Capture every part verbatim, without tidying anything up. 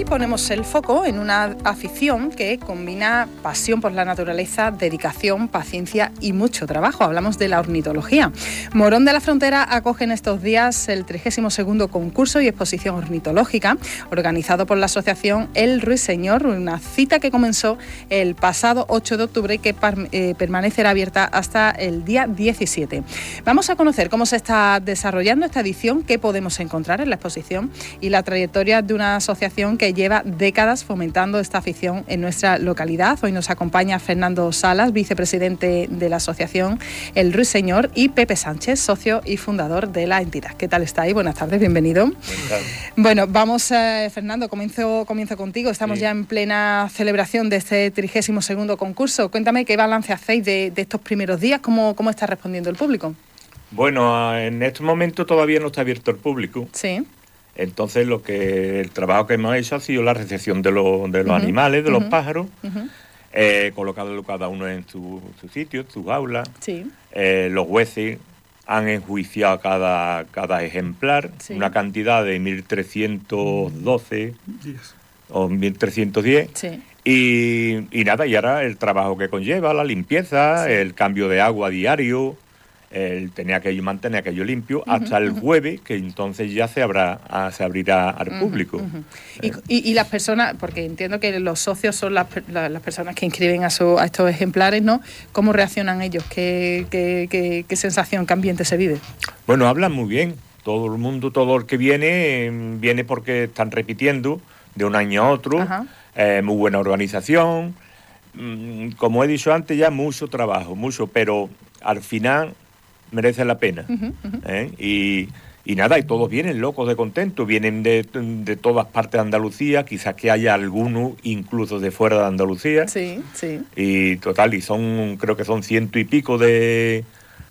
ponemos el foco en una afición que combina pasión por la naturaleza, dedicación, paciencia y mucho trabajo. Hablamos de la ornitología. Morón de la Frontera acoge en estos días el trigésimo segundo concurso y exposición ornitológica organizado por la asociación El Ruiseñor, una cita que comenzó el pasado ocho de octubre y que eh, permanecerá abierta hasta el día diecisiete. Vamos a conocer cómo se está desarrollando esta edición, qué podemos encontrar en la exposición y la trayectoria de una asociación que lleva décadas fomentando esta afición en nuestra localidad. Hoy nos acompaña Fernando Salas, vicepresidente de la asociación El Ruiseñor, y Pepe Sánchez, socio y fundador de la entidad. ¿Qué tal estáis? Buenas tardes, bienvenido. Buenas tardes. Bueno, vamos, eh, Fernando, comienzo, comienzo contigo. Estamos sí. ya en plena celebración de este trigésimo segundo concurso. Cuéntame qué balance hacéis de, de estos primeros días, cómo, cómo está respondiendo el público. Bueno, en este momento todavía no está abierto el público. Sí. Entonces, lo que el trabajo que hemos hecho ha sido la recepción de, lo, de los uh-huh. animales, de uh-huh. los pájaros, uh-huh. eh, colocado cada uno en su, su sitio, en su jaula. Sí. Eh, los jueces han enjuiciado cada, cada ejemplar, sí. una cantidad de mil trescientos doce diez. O mil trescientos diez. Sí. Y, y nada, y ahora el trabajo que conlleva, la limpieza, sí. el cambio de agua diario, el tener aquello, mantener aquello limpio, uh-huh, hasta el uh-huh. jueves, que entonces ya se habrá a, se abrirá al uh-huh, público. Uh-huh. Eh. Y, y, y las personas, porque entiendo que los socios son las, las, las personas que inscriben a, su, a estos ejemplares, ¿no? ¿Cómo reaccionan ellos? ¿Qué, qué, qué, qué sensación, qué ambiente se vive? Bueno, hablan muy bien. Todo el mundo, todo el que viene, eh, viene porque están repitiendo de un año a otro. Uh-huh. Eh, muy buena organización. Mm, como he dicho antes, ya mucho trabajo, mucho, pero al final merece la pena. Uh-huh, uh-huh. ¿eh? Y, y nada, y todos vienen locos de contento, vienen de, de todas partes de Andalucía, quizás que haya algunos incluso de fuera de Andalucía. Sí, sí. Y total, y son, creo que son ciento y pico de,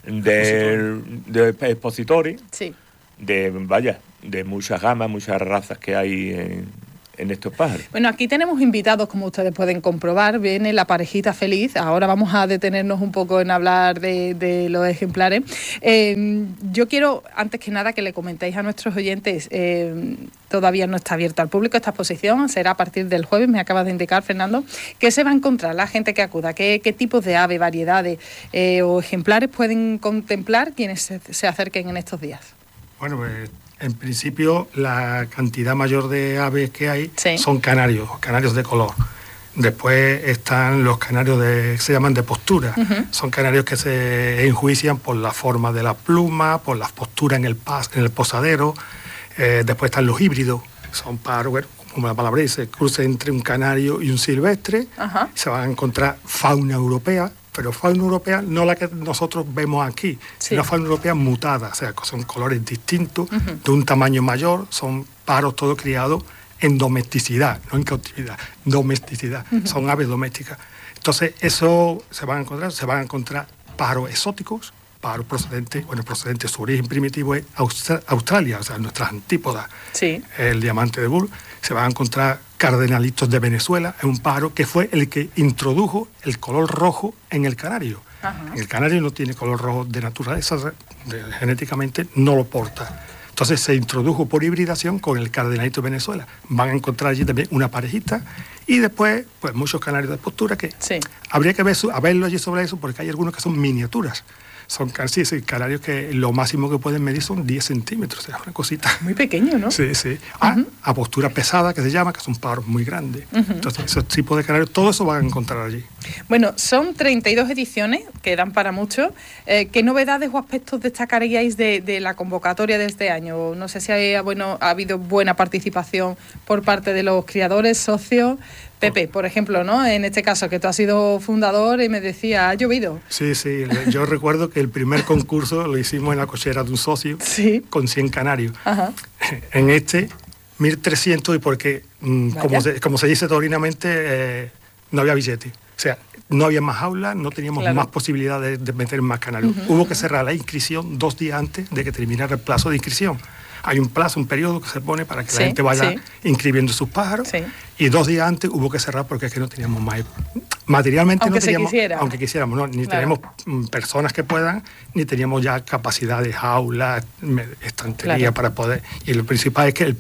de, de expositores. Sí. De, vaya, de muchas gamas, muchas razas que hay en, en estos pájaros. Bueno, aquí tenemos invitados, como ustedes pueden comprobar. Viene la parejita feliz. Ahora vamos a detenernos un poco en hablar de, de los ejemplares. Eh, yo quiero, antes que nada, que le comentéis a nuestros oyentes, eh, todavía no está abierta al público esta exposición, será a partir del jueves, me acabas de indicar, Fernando. ¿Qué se va a encontrar la gente que acuda? ¿Qué, qué tipos de aves, variedades eh, o ejemplares pueden contemplar quienes se, se acerquen en estos días? Bueno, pues en principio la cantidad mayor de aves que hay sí. son canarios, canarios de color. Después están los canarios de, se llaman de postura. Uh-huh. Son canarios que se enjuician por la forma de la pluma, por la postura en el, pas, en el posadero. Eh, después están los híbridos, son pájaros, bueno, como la palabra dice, cruce entre un canario y un silvestre. Uh-huh. Se van a encontrar fauna europea, pero fauna europea no la que nosotros vemos aquí, sí. sino fauna europea mutada, o sea, son colores distintos, uh-huh. de un tamaño mayor, son pájaros todos criados en domesticidad, no en cautividad, domesticidad, uh-huh. son aves domésticas. Entonces, eso se van a encontrar, se van a encontrar pájaros exóticos, pájaros procedentes, bueno, procedentes, su origen primitivo es Austra- Australia, o sea, nuestras antípodas, sí. el diamante de Bull. Se van a encontrar cardenalitos de Venezuela, es un pájaro que fue el que introdujo el color rojo en el canario. Ajá. El canario no tiene color rojo de naturaleza, de, genéticamente no lo porta. Entonces se introdujo por hibridación con el cardenalito de Venezuela. Van a encontrar allí también una parejita y después pues muchos canarios de postura que sí. habría que ver, a verlo allí sobre eso porque hay algunos que son miniaturas. Son sí, sí, canarios que lo máximo que pueden medir son diez centímetros, o sea, una cosita. Muy pequeño, ¿no? Sí, sí. Ah, uh-huh. a postura pesada, que se llama, que son pájaros muy grandes. Uh-huh. Entonces, esos tipos de canarios, todo eso van a encontrar allí. Bueno, son treinta y dos ediciones, que dan para mucho. Eh, ¿Qué novedades o aspectos destacaríais de, de la convocatoria de este año? No sé si hay, bueno, ha habido buena participación por parte de los criadores, socios. Pepe, por ejemplo, ¿no? En este caso, que tú has sido fundador y me decía, ¿ha llovido? Sí, sí. Yo recuerdo que el primer concurso lo hicimos en la cochera de un socio, sí. con cien canarios. Ajá. En este, mil trescientos, y porque, mmm, como, se, como se dice taurinamente, eh, no había billete. O sea, no había más aulas, no teníamos claro. más posibilidades de, de meter más canarios. Uh-huh. Hubo que cerrar la inscripción dos días antes de que terminara el plazo de inscripción. Hay un plazo, un periodo que se pone para que sí, la gente vaya sí. inscribiendo sus pájaros. Sí. Y dos días antes hubo que cerrar porque es que no teníamos más. Materialmente aunque no teníamos. Quisiera. Aunque quisiéramos, no, ni claro. tenemos personas que puedan, ni teníamos ya capacidades, aulas, estantería claro. para poder. Y lo principal es que el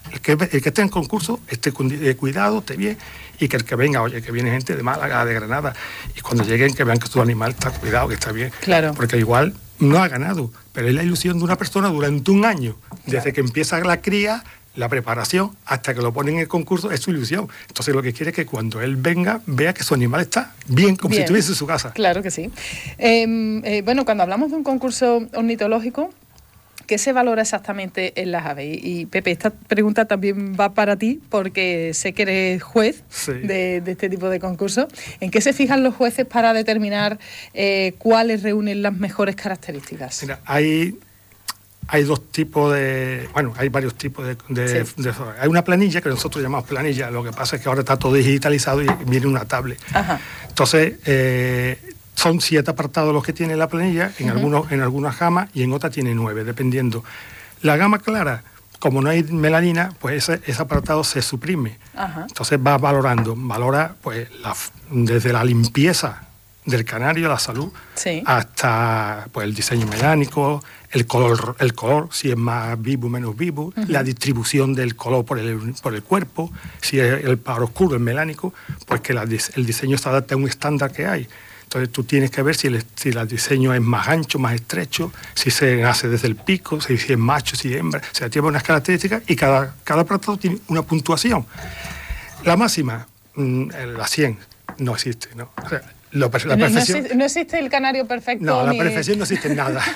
El que, el que esté en concurso esté cuidado, esté bien, y que el que venga, oye, que viene gente de Málaga, de Granada, y cuando lleguen que vean que su animal está cuidado, que está bien. Claro. Porque igual no ha ganado, pero es la ilusión de una persona durante un año, desde claro. que empieza la cría, la preparación, hasta que lo ponen en el concurso, es su ilusión. Entonces lo que quiere es que cuando él venga, vea que su animal está bien, como bien. si estuviese en su casa. Claro que sí. Eh, eh, bueno, cuando hablamos de un concurso ornitológico, ¿qué se valora exactamente en las aves? Y, y Pepe, esta pregunta también va para ti, porque sé que eres juez sí. de, de este tipo de concursos. ¿En qué se fijan los jueces para determinar eh, cuáles reúnen las mejores características? Mira, hay, hay dos tipos de... Bueno, hay varios tipos de, de, sí. de... Hay una planilla que nosotros llamamos planilla, lo que pasa es que ahora está todo digitalizado y viene una tablet. Ajá. Entonces... Eh, Son siete apartados los que tiene la planilla, en, uh-huh. algunos, en algunas gamas y en otras tiene nueve, dependiendo. La gama clara, como no hay melanina, pues ese, ese apartado se suprime. Uh-huh. Entonces va valorando, valora pues la, desde la limpieza del canario, la salud, sí. hasta pues el diseño melánico, el color, el color, si es más vivo o menos vivo, uh-huh. la distribución del color por el, por el cuerpo, si es el pájaro oscuro, el melánico, pues que la, el diseño se adapta a un estándar que hay. Entonces tú tienes que ver si el, si el diseño es más ancho, más estrecho, si se hace desde el pico, si, si es macho, si es hembra. O sea, tiene unas características y cada, cada apartado tiene una puntuación. La máxima, la cien, no existe, ¿no? O sea, lo, la no, perfección... no, existe, no existe el canario perfecto. No, la ni... perfección no existe en nada.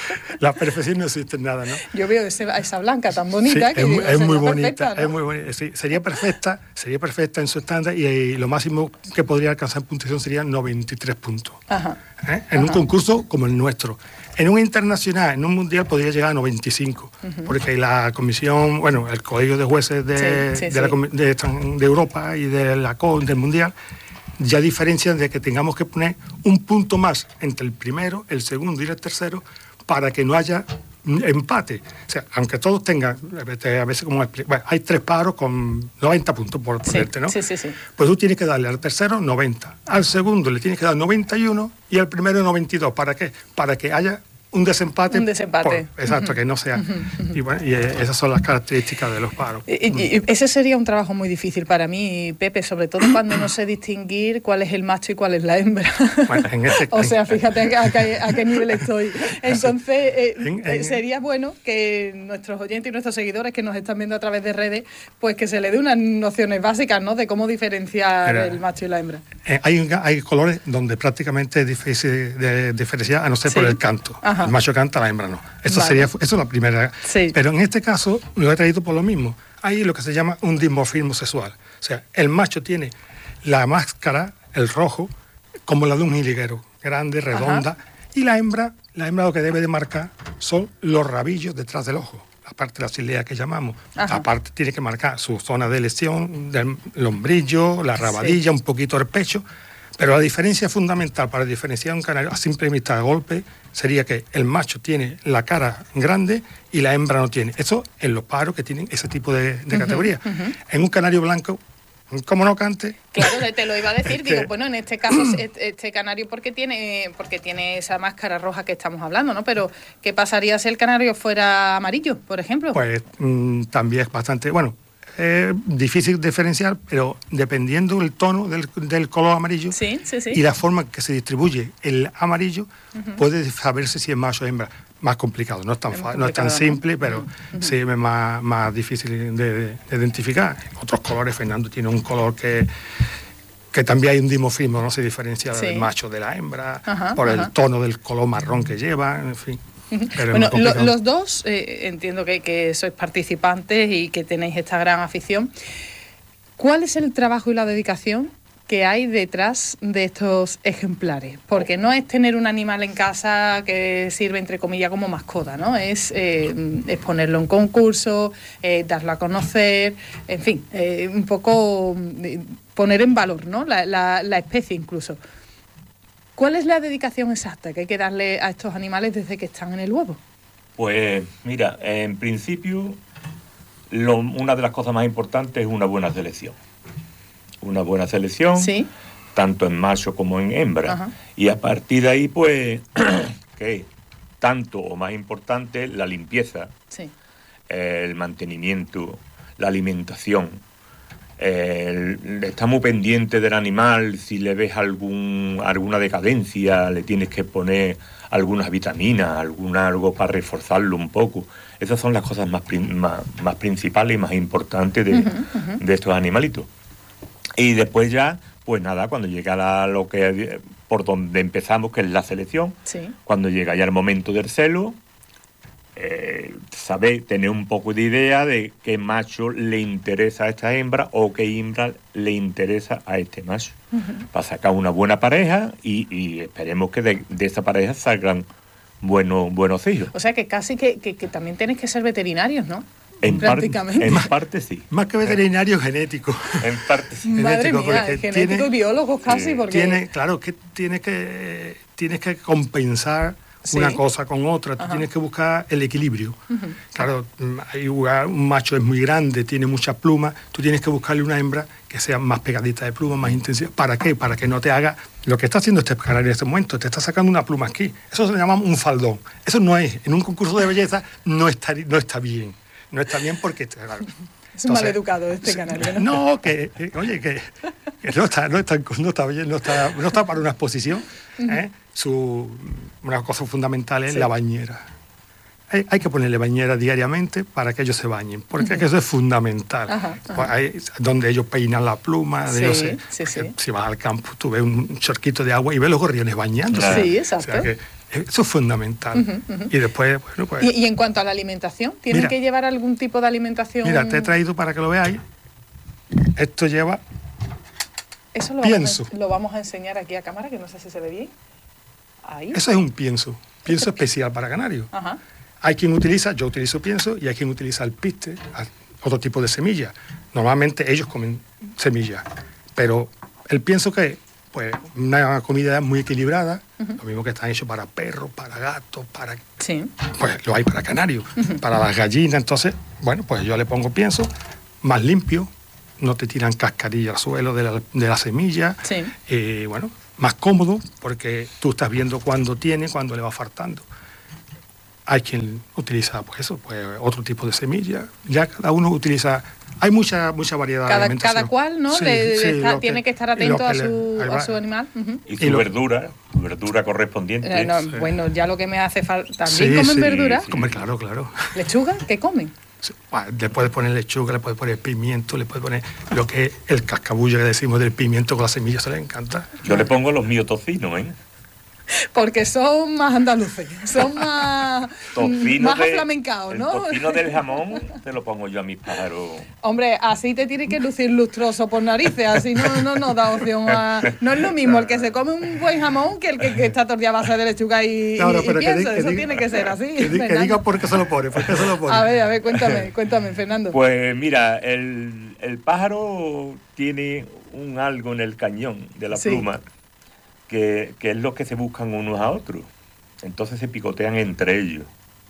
La perfección no existe en nada, ¿no? Yo veo ese, esa blanca tan bonita sí, que es, digo, es muy bonita, perfecta, ¿no? es muy bonita. Sí, sería perfecta, sería perfecta en su estándar y, y lo máximo que podría alcanzar en puntuación sería noventa y tres puntos. Ajá. ¿Eh? En Ajá. un concurso como el nuestro. En un internacional, en un mundial podría llegar a noventa y cinco, uh-huh. porque la comisión, bueno, el colegio de jueces de, sí, sí, de, sí. La, de, de Europa y de la C O N del mundial ya diferencian de que tengamos que poner un punto más entre el primero, el segundo y el tercero para que no haya empate. O sea, aunque todos tengan, a veces como bueno, hay tres pájaros con noventa puntos por ponerte, ¿no? Sí, sí, sí. Pues tú tienes que darle al tercero noventa, al segundo le tienes que dar noventa y uno y al primero noventa y dos. ¿Para qué? Para que haya un desempate. Un desempate. Por, exacto, uh-huh. que no sea. Uh-huh. Y, bueno, y esas son las características de los pájaros. Y, y, ese sería un trabajo muy difícil para mí, Pepe, sobre todo cuando no sé distinguir cuál es el macho y cuál es la hembra. Bueno, en ese, o sea, fíjate a, a, a qué nivel estoy. Entonces, eh, en, en, sería bueno que nuestros oyentes y nuestros seguidores que nos están viendo a través de redes, pues que se le dé unas nociones básicas, ¿no?, de cómo diferenciar Era, el macho y la hembra. Eh, hay, hay colores donde prácticamente es difícil de diferenciar, a no ser sí. por el canto. Ajá. El macho canta, la hembra no. Eso vale. sería, eso es la primera. Sí. Pero en este caso lo he traído por lo mismo. Hay lo que se llama un dimorfismo sexual. O sea, el macho tiene la máscara, el rojo, como la de un jilguero, grande, redonda, Ajá. y la hembra, la hembra lo que debe de marcar son los rabillos detrás del ojo, la parte de la ciliea que llamamos. Ajá. Aparte tiene que marcar su zona de lesión, del lombrillo, la rabadilla, sí. un poquito el pecho. Pero la diferencia fundamental para diferenciar un canario a simple vista de golpe sería que el macho tiene la cara grande y la hembra no tiene. Eso en los pájaros que tienen ese tipo de, de uh-huh, categoría. Uh-huh. En un canario blanco, como no cante... Claro, te lo iba a decir. Digo, bueno, en este caso, este canario porque tiene, porque tiene esa máscara roja que estamos hablando, ¿no? Pero, ¿qué pasaría si el canario fuera amarillo, por ejemplo? Pues mmm, también es bastante... Bueno, Eh, difícil diferenciar, pero dependiendo del tono del, del color amarillo sí, sí, sí. y la forma en que se distribuye el amarillo, uh-huh. puede saberse si es macho o hembra. Más complicado, no es tan, es fa- no es tan simple, ¿no? pero uh-huh. sí es más, más difícil de, de identificar. Otros colores, Fernando tiene un color que que también hay un dimorfismo, no se diferencia sí. del macho de la hembra, uh-huh, por uh-huh. el tono del color marrón que lleva, en fin. Pero bueno, lo, los dos, eh, entiendo que, que sois participantes y que tenéis esta gran afición. ¿Cuál es el trabajo y la dedicación que hay detrás de estos ejemplares? Porque no es tener un animal en casa que sirve, entre comillas, como mascota, ¿no? Es, eh, es ponerlo en concurso, eh, darlo a conocer, en fin, eh, un poco poner en valor, ¿no?, la, la, la especie incluso. ¿Cuál es la dedicación exacta que hay que darle a estos animales desde que están en el huevo? Pues mira, en principio lo, una de las cosas más importantes es una buena selección. Una buena selección, ¿sí?, tanto en macho como en hembra. Ajá. Y a partir de ahí, pues, que tanto o más importante la limpieza, sí. el mantenimiento, la alimentación. Eh, está muy pendiente del animal, si le ves algún alguna decadencia, le tienes que poner algunas vitaminas, alguna algo para reforzarlo un poco. Esas son las cosas más, más, más principales y más importantes de, uh-huh, uh-huh. de estos animalitos. Y después ya, pues nada, cuando llega la, lo que por donde empezamos, que es la selección, sí. cuando llega ya el momento del celo, eh, saber, tener un poco de idea de qué macho le interesa a esta hembra o qué hembra le interesa a este macho, uh-huh. para sacar una buena pareja y, y esperemos que de, de esa pareja salgan buenos, buenos hijos. O sea que casi que, que, que también tenéis que ser veterinarios, ¿no? En, par, en parte sí. Más que veterinario, genético. En parte sí. Madre genético, mía, genético tiene, y biólogos casi. Sí. Porque... Tiene, claro, que tienes que, tienes que compensar sí. una cosa con otra. Tú Ajá. tienes que buscar el equilibrio. Uh-huh. Claro, hay un macho es muy grande, tiene muchas plumas. Tú tienes que buscarle una hembra que sea más pegadita de plumas, más intensiva. ¿Para qué? Para que no te haga lo que está haciendo este canario en este momento. Te está sacando una pluma aquí. Eso se llama un faldón. Eso no es. En un concurso de belleza no está, no está bien. No está bien porque... Claro, es un maleducado este canario, ¿no? No, que, que oye, que, que no, está, no, está, no está bien, no está, no está para una exposición. ¿eh? Su, una cosa fundamental es sí. la bañera. Hay, hay que ponerle bañera diariamente para que ellos se bañen, porque uh-huh. eso es fundamental. Ajá, ajá. Hay, donde ellos peinan la pluma, sí, ellos se, sí, sí. si vas al campo, tú ves un charquito de agua y ves los gorriones bañándose. Sí, exacto. O sea que, eso es fundamental. Uh-huh, uh-huh. Y después, bueno, pues... ¿Y, y en cuanto a la alimentación? ¿Tienen mira, que llevar algún tipo de alimentación? Mira, te he traído para que lo veáis. Esto lleva Eso lo pienso. Vamos a, lo vamos a enseñar aquí a cámara, que no sé si se ve bien. Ahí. Eso es un pienso. Pienso especial para canarios. Ajá. Hay quien utiliza, yo utilizo pienso, y hay quien utiliza el piste, otro tipo de semilla. Normalmente ellos comen semillas. Pero el pienso que pues una comida muy equilibrada, uh-huh. lo mismo que están hechos para perros, para gatos, para... Sí. Pues lo hay para canarios, uh-huh. para las gallinas. Entonces, bueno, pues yo le pongo pienso, más limpio, no te tiran cascarilla al suelo de la, de la semilla. Sí. Eh, bueno, más cómodo, porque tú estás viendo cuándo tiene, cuándo le va faltando. Hay quien utiliza, pues eso, pues otro tipo de semilla. Ya cada uno utiliza... Hay mucha mucha variedad cada, de alimentación. Cada cual, ¿no? Sí, le, sí, está, que, tiene que estar atento que a, su, le, a su animal. Uh-huh. Y su y verdura, lo, verdura correspondiente. Eh, no, sí. Bueno, ya lo que me hace falta. ¿También sí, comen sí, verdura? Sí. Comen, claro, claro. ¿Lechuga? ¿Qué comen? Sí. Bueno, le puedes poner lechuga, le puedes poner pimiento, le puedes poner lo que es el cascabullo que decimos del pimiento con las semillas, se les encanta. Yo le pongo los míos tocinos, ¿eh? Porque son más andaluces, son más, más de, aflamencados, ¿no? El tocino del jamón te lo pongo yo a mis pájaros. Hombre, así te tiene que lucir lustroso por narices, así no no no da opción a... No es lo mismo el que se come un buen jamón que el que, que está tortilla a base de lechuga y, no, no, y, y pienso, que eso diga, tiene que ser así. Que, diga, que diga por qué se lo pone, por qué se lo pone. A ver, a ver, cuéntame, cuéntame, Fernando. Pues mira, el, el pájaro tiene un algo en el cañón de la sí. pluma, Que, que es lo que se buscan unos a otros. Entonces se picotean entre ellos.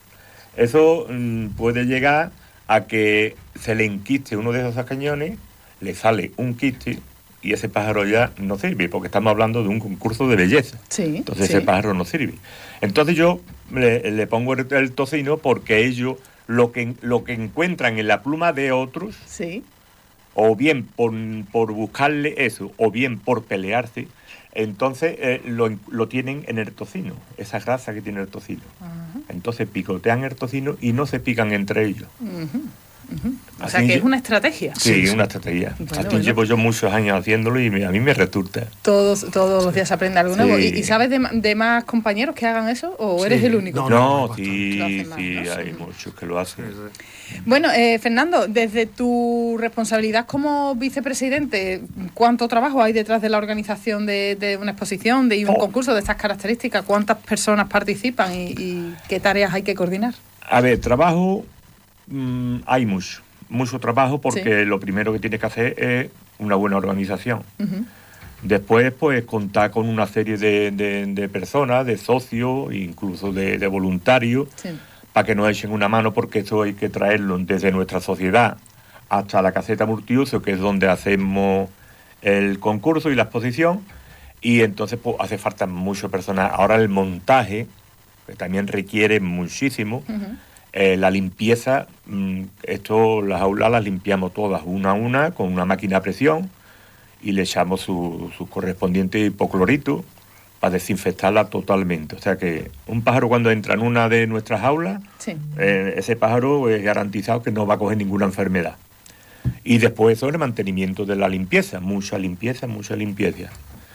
Eso mmm, puede llegar a que se le enquiste uno de esos cañones, le sale un quiste y ese pájaro ya no sirve, porque estamos hablando de un concurso de belleza. Sí, Entonces sí. ese pájaro no sirve. Entonces yo le, le pongo el, el tocino porque ellos lo que, lo que encuentran en la pluma de otros, sí. o bien por, por buscarle eso, o bien por pelearse, entonces eh, lo, lo tienen en el tocino, esa grasa que tiene el tocino. Uh-huh. Entonces picotean el tocino y no se pican entre ellos. Uh-huh. Uh-huh. O sea que yo, es una estrategia. Sí, sí, una estrategia. Bueno, Así bueno. llevo yo muchos años haciéndolo y me, a mí me resulta. Todos, todos los días se aprende algo nuevo. Sí. ¿Y, ¿Y sabes de, de más compañeros que hagan eso o sí. eres el único? No, no, no sí, más, sí, ¿no? hay muchos que lo hacen. Sí, sí. Bueno, eh, Fernando, desde tu responsabilidad como vicepresidente, ¿cuánto trabajo hay detrás de la organización de, de una exposición, de un oh. concurso de estas características? ¿Cuántas personas participan y, y qué tareas hay que coordinar? A ver, trabajo... Mm, hay mucho, mucho trabajo porque sí. lo primero que tienes que hacer es una buena organización. Uh-huh. Después, pues, contar con una serie de, de, de personas, de socios, incluso de, de voluntarios, sí. para que nos echen una mano, porque eso hay que traerlo desde nuestra sociedad hasta la caseta multiuso, que es donde hacemos el concurso y la exposición, y entonces pues, hace falta mucho personal. Ahora el montaje, que también requiere muchísimo, uh-huh. Eh, la limpieza, mmm, esto, las aulas las limpiamos todas una a una con una máquina a presión y le echamos su, su correspondiente hipoclorito para desinfectarla totalmente. O sea que un pájaro cuando entra en una de nuestras aulas, sí. eh, ese pájaro es garantizado que no va a coger ninguna enfermedad. Y después sobre el mantenimiento de la limpieza, mucha limpieza, mucha limpieza.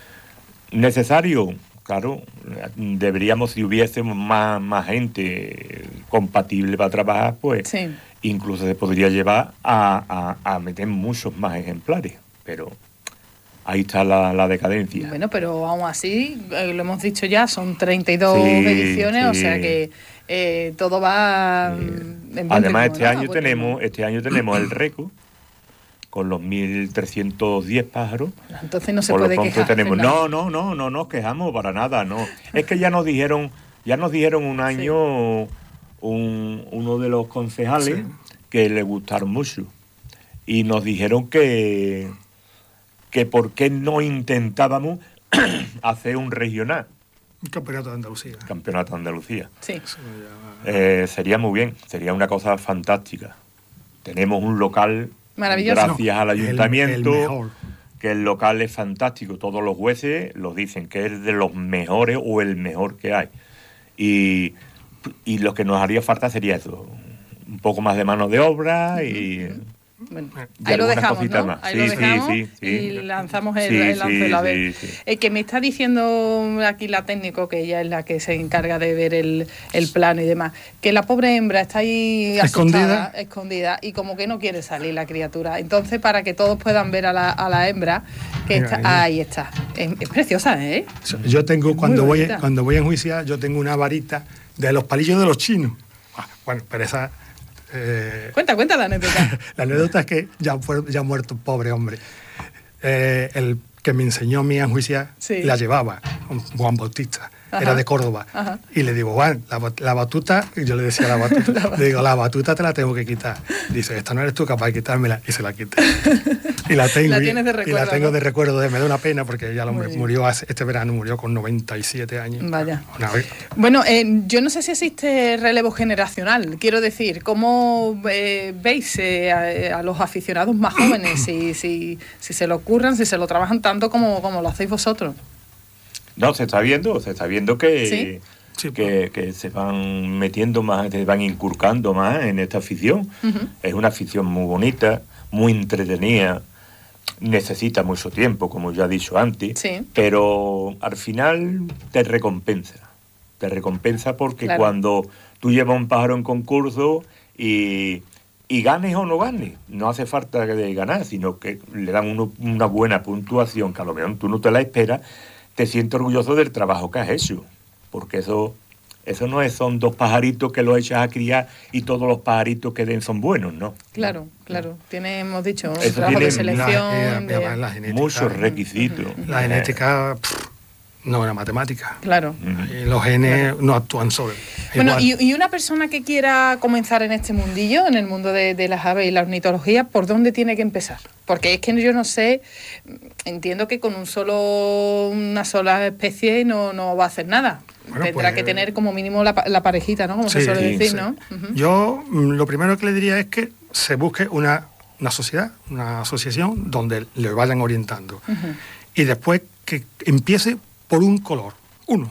¿Necesario? Claro, deberíamos, si hubiésemos más, más gente compatible para trabajar, pues sí. incluso se podría llevar a, a, a meter muchos más ejemplares, pero ahí está la, la decadencia. Bueno, pero aún así, eh, lo hemos dicho ya, son treinta y dos sí, ediciones, sí. o sea que eh, todo va sí. en Además, este, ¿no? año tenemos, este año tenemos el récord con los mil trescientos diez pájaros. Entonces no se puede quejar. Tenemos, no, no, no, no nos quejamos para nada, no. Es que ya nos dijeron, ya nos dijeron un año sí. un, uno de los concejales sí. que le gustaron mucho. Y nos dijeron que, que por qué no intentábamos hacer un regional. Un campeonato de Andalucía. Campeonato de Andalucía. Sí. Eh, sería muy bien, sería una cosa fantástica. Tenemos un local... Maravilloso. Gracias al ayuntamiento, el, el que el local es fantástico. Todos los jueces lo dicen, que es de los mejores o el mejor que hay. Y, y lo que nos haría falta sería eso, un poco más de mano de obra y... Bueno, ahí lo dejamos, ¿no? Más. Ahí sí, lo dejamos sí, sí, y sí. lanzamos el, sí, el anzuelo. A ver, sí, sí. Eh, que me está diciendo aquí la técnico, que ella es la que se encarga de ver el, el plano y demás, que la pobre hembra está ahí escondida, asustada, escondida y como que no quiere salir la criatura. Entonces, para que todos puedan ver a la, a la hembra, que Mira, está, ahí está. Es, es preciosa, ¿eh? Yo tengo, cuando voy, cuando voy a enjuiciar, yo tengo una varita de los palillos de los chinos. Bueno, pero esa... Eh, cuenta, cuenta la anécdota. La anécdota es que ya, fue, ya ha muerto un pobre hombre. Eh, el que me enseñó a mí a enjuiciar sí. la llevaba, Juan Bautista. Ajá. Era de Córdoba. Ajá. Y le digo, Juan, la, la batuta, y yo le decía a la batuta, la batuta. Le digo, la batuta te la tengo que quitar. Dice, esta no eres tú capaz de quitármela, y se la quité. Y la tengo, la tienes de recuerdo, y la tengo ¿no? de recuerdo, de, me da una pena porque ella murió hace, este verano, murió con noventa y siete años. Vaya. Una vez. Bueno, eh, yo no sé si existe relevo generacional, quiero decir, ¿cómo eh, veis eh, a, a los aficionados más jóvenes? si, si, si se lo ocurran, si se lo trabajan tanto como, como lo hacéis vosotros. No, se está viendo, se está viendo que, ¿Sí? que, que se van metiendo más, se van inculcando más en esta afición. Uh-huh. Es una afición muy bonita, muy entretenida, necesita mucho tiempo, como ya he dicho antes, sí. pero al final te recompensa. Te recompensa porque claro. cuando tú llevas un pájaro en concurso y, y ganes o no ganes, no hace falta de ganar, sino que le dan uno, una buena puntuación, que a lo mejor tú no te la esperas, te sientes orgulloso del trabajo que has hecho, porque eso, eso no es, son dos pajaritos que los echas a criar y todos los pajaritos que den son buenos, ¿no? Claro, claro. Tiene, hemos dicho, un eso trabajo de selección. La, de... la, la genética, muchos requisitos. La genética pff, no es la matemática. Claro. Y los genes claro. no actúan solos. Bueno, y, y una persona que quiera comenzar en este mundillo, en el mundo de, de las aves y la ornitología, ¿por dónde tiene que empezar? Porque es que yo no sé, entiendo que con un solo una sola especie no, no va a hacer nada. Bueno, Tendrá pues, que tener como mínimo la, la parejita, ¿no? Como sí, se suele decir, sí. ¿no? Uh-huh. Yo lo primero que le diría es que se busque una, una sociedad, una asociación donde le vayan orientando. Uh-huh. Y después que empiece por un color, uno,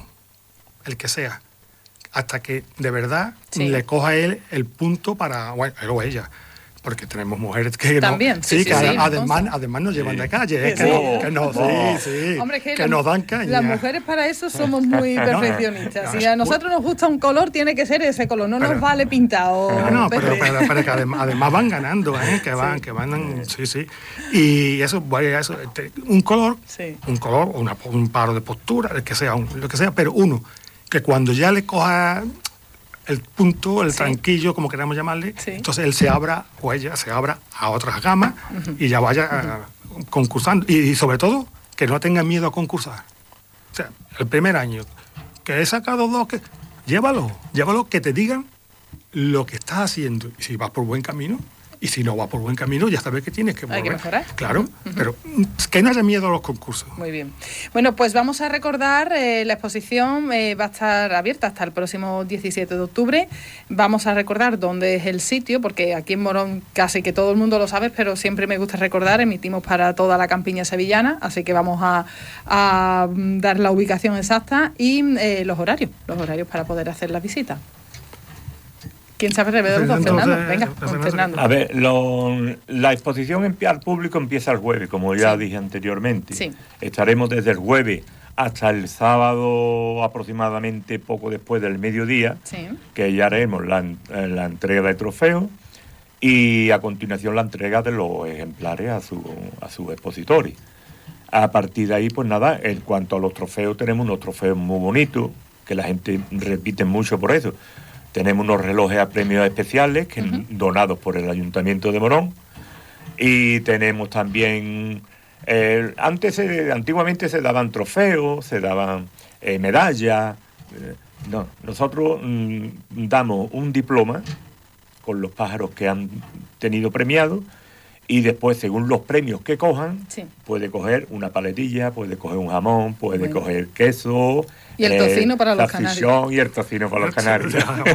el que sea, hasta que de verdad sí. le coja él el punto para, bueno, él o ella. Porque tenemos mujeres que también, no, sí, sí, sí, que sí, además, sí. además nos llevan sí. de calle, ¿eh? Sí, que, sí. No, que nos, oh. sí, sí, Hombre, que, que la, nos dan caña. Las mujeres para eso somos muy perfeccionistas. no, no, si a nosotros nos gusta un color, tiene que ser ese color, no pero, nos vale pintado. No, no, pero, pero, pero que además, además van ganando, ¿eh? Que van, sí. que van, sí, sí. Y eso, vaya, eso, este, un color, sí. un color, una, un paro de postura, el que sea, un, lo que sea, pero uno, que cuando ya le coja el punto, el sí. tranquillo, como queramos llamarle, sí. entonces él se abra, o ella se abra a otras gamas uh-huh. y ya vaya uh-huh. uh, concursando. Y, y sobre todo, que no tenga miedo a concursar. O sea, el primer año, que he sacado dos, que llévalo, llévalo, que te digan lo que estás haciendo. Y si vas por buen camino, Y si no va por buen camino, ya sabes que tienes que volver. Hay que mejorar. Claro, uh-huh. pero que no haya miedo a los concursos. Muy bien. Bueno, pues vamos a recordar, eh, la exposición eh, va a estar abierta hasta el próximo diecisiete de octubre. Vamos a recordar dónde es el sitio, porque aquí en Morón casi que todo el mundo lo sabe, pero siempre me gusta recordar, emitimos para toda la campiña sevillana, así que vamos a, a dar la ubicación exacta y eh, los horarios, los horarios para poder hacer la visita. ¿Quién sabe alrededor? Don Fernando. Venga, don Fernando. A ver, lo, la exposición en, al público empieza el jueves, como ya sí. dije anteriormente. Sí. Estaremos desde el jueves hasta el sábado aproximadamente poco después del mediodía, sí. que ya haremos la, la entrega de trofeos y a continuación la entrega de los ejemplares a, su, a sus expositores. A partir de ahí, pues nada, en cuanto a los trofeos, tenemos unos trofeos muy bonitos, que la gente repite mucho por eso. Tenemos unos relojes a premios especiales que uh-huh. donados por el Ayuntamiento de Morón. Y tenemos también... Eh, antes se, antiguamente se daban trofeos, se daban eh, medallas. Eh, no, nosotros mm, damos un diploma con los pájaros que han tenido premiados y después, según los premios que cojan, sí. puede coger una paletilla, puede coger un jamón, puede bueno. coger queso... Y el tocino eh, para los canarios. Y el tocino para los canarios.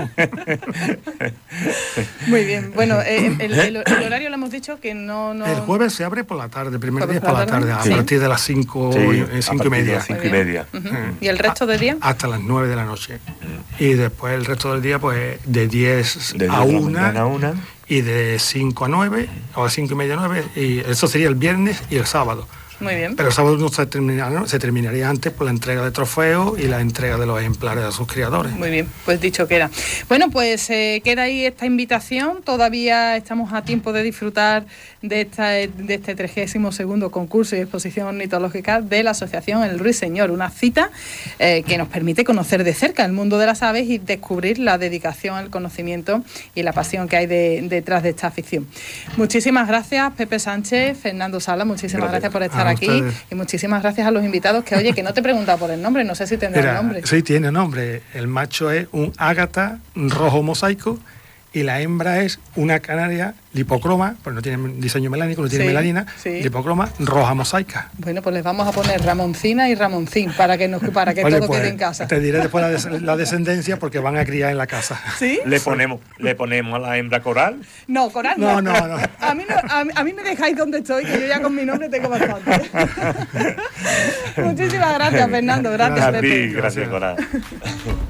Muy bien. Bueno, eh, el, el, el horario lo hemos dicho que no, no... El jueves se abre por la tarde, el primer día es por la tarde, a sí. partir de las cinco, sí, cinco y media. cinco y media. Uh-huh. Uh-huh. ¿Y el resto del día? Hasta las nueve de la noche. Uh-huh. Y después el resto del día, pues de diez a una. Y de cinco a nueve, o de cinco y media a nueve, y eso sería el viernes y el sábado. Muy bien. Pero el sábado no se terminaría, ¿no? se terminaría antes por la entrega de trofeos y la entrega de los ejemplares a sus criadores. Muy bien, pues dicho queda. Bueno, pues eh, queda ahí esta invitación. Todavía estamos a tiempo de disfrutar de, esta, de este trigésimo segundo concurso y exposición ornitológica de la Asociación El Ruiseñor. Una cita eh, que nos permite conocer de cerca el mundo de las aves y descubrir la dedicación, el conocimiento y la pasión que hay de, detrás de esta afición. Muchísimas gracias, Pepe Sánchez, Fernando Sala, muchísimas gracias, gracias por estar aquí ustedes. Y muchísimas gracias a los invitados que, oye, que no te he preguntado por el nombre, no sé si tendrá Mira, nombre. Sí, tiene nombre. El macho es un ágata rojo mosaico y la hembra es una canaria lipocroma, pues no tiene diseño melánico, no tiene sí, melanina, sí. lipocroma roja mosaica. Bueno, pues les vamos a poner Ramoncina y Ramoncín para que nos para que oye, todo pues, quede en casa. Te diré después la, des- la descendencia porque van a criar en la casa. ¿Sí? Le ponemos, le ponemos a la hembra coral. No, coral no. No, no, no. A mí no, a, a mí me dejáis donde estoy, que yo ya con mi nombre tengo bastante. Muchísimas gracias, Fernando. Gracias, Pepe. Pepe. Gracias, coral.